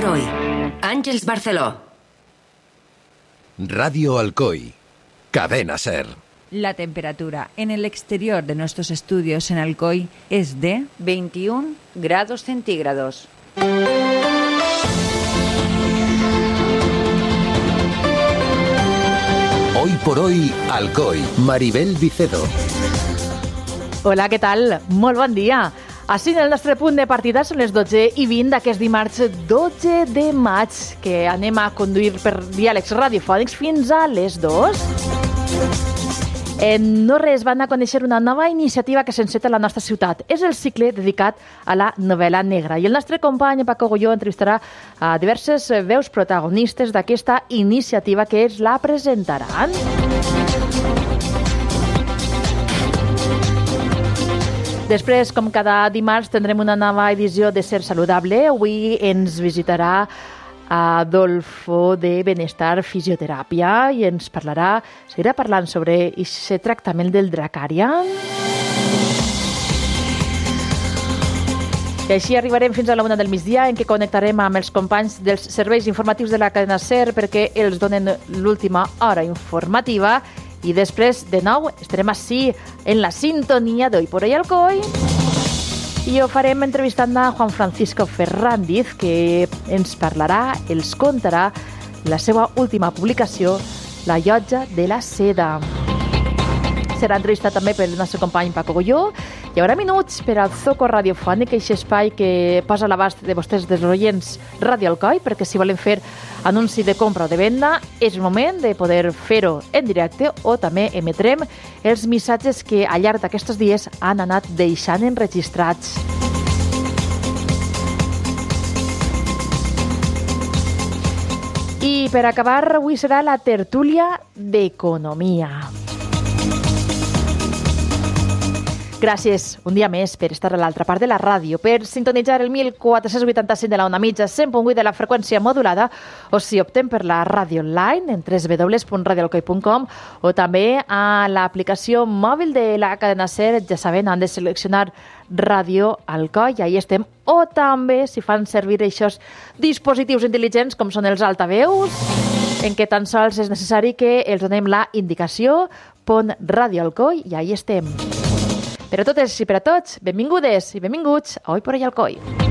por hoy. Àngels Barceló. Radio Alcoy. Cadena SER. La temperatura en el exterior de nuestros estudios en Alcoy es de 21 grados centígrados. Hoy por hoy, Alcoy. Maribel Vicedo. Hola, què tal? Molt bon dia. Així el nostre punt de partida són les 12:20 d'aquest dimarts 12 de maig, que anem a conduir per diàlegs radiofònics fins a les 2. En no res van a conèixer una nova iniciativa que s'enceta a la nostra ciutat. És el cicle dedicat a la novel·la negra. I el nostre company Paco Goyó entrevistarà a diverses veus protagonistes d'aquesta iniciativa que ens la presentaran. Després, com cada dimarts, tindrem una nova edició de Ser Saludable. Avui ens visitarà Adolfo de Benestar Fisioteràpia i ens seguirà parlant sobre aquest tractament del dracària. I així arribarem fins a la 1 del migdia, en què connectarem amb els companys dels serveis informatius de la cadena SER perquè els donen l'última hora informativa. I després, de nou, estarem així en la sintonia d'Hoy por Hoy Alcoy i ho farem entrevistant a Juan Francisco Ferrandiz, que ens parlarà, ens contarà la seva última publicació, La llotja de la seda. Serà entrevistat també pel nostre company Paco Goyó. Hi haurà minuts per al Zoco Radiofònic, aquest espai que posa a l'abast de vostès, dels oients Radio Alcoy, perquè si volen fer anunci de compra o de venda, és el moment de poder fer-ho en directe, o també emetrem els missatges que al llarg d'aquests dies han anat deixant enregistrats. I per acabar, avui serà la tertúlia d'economia. Gràcies un dia més per estar a l'altra part de la ràdio, per sintonitzar el 1485 de la ona mitja, 100.8 de la freqüència modulada, o si optem per la ràdio online en www.radioalcoy.com o també a l'aplicació mòbil de la cadena SER. Ja saben, han de seleccionar Ràdio Alcoy, ahí estem. O també, si fan servir aquests dispositius intel·ligents com són els altaveus, en què tan sols és necessari que els donem la indicació pon Ràdio Alcoy i ahí estem. Per a totes i per a tots, benvingudes i benvinguts a Hoy por Hoy Alcoy.